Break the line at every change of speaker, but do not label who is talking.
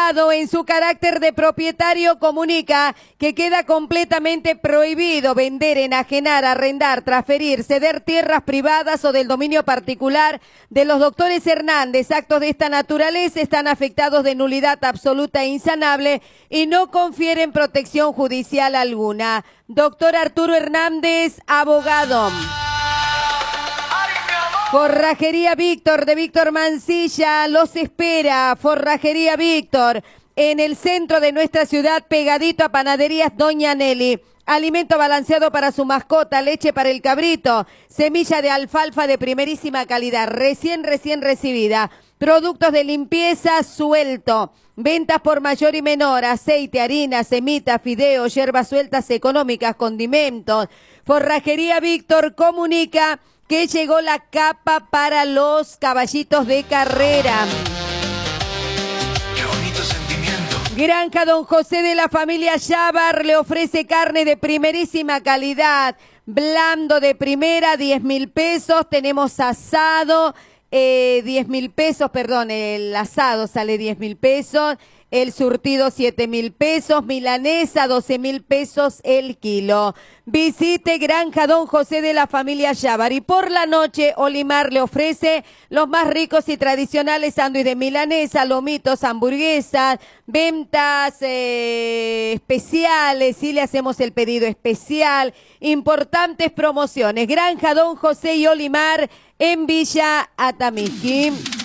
Abogado, en su carácter de propietario, comunica que queda completamente prohibido vender, enajenar, arrendar, transferir, ceder tierras privadas o del dominio particular de los doctores Hernández. Actos de esta naturaleza están afectados de nulidad absoluta e insanable y no confieren protección judicial alguna. Doctor Arturo Hernández, abogado. Forrajería Víctor, de Víctor Mancilla, los espera. Forrajería Víctor, en el centro de nuestra ciudad, pegadito a Panaderías Doña Nelly. Alimento balanceado para su mascota, leche para el cabrito, semilla de alfalfa de primerísima calidad, recién recibida. Productos de limpieza suelto. Ventas por mayor y menor, aceite, harina, semita, fideos, hierbas sueltas económicas, condimentos. Forrajería Víctor comunica que llegó la capa para los caballitos de carrera.
Qué bonito sentimiento.
Granja Don José de la familia Yabar le ofrece carne de primerísima calidad, blando de primera, 10.000 pesos. Tenemos asado, 10.000 pesos, perdón, el asado sale 10.000 pesos. El surtido 7.000 pesos, milanesa 12.000 pesos el kilo. Visite Granja Don José de la familia Yabar y por la noche Olimar le ofrece los más ricos y tradicionales sándwiches de milanesa, lomitos, hamburguesas, ventas especiales, sí le hacemos el pedido especial, importantes promociones. Granja Don José y Olimar en Villa Atamisqui.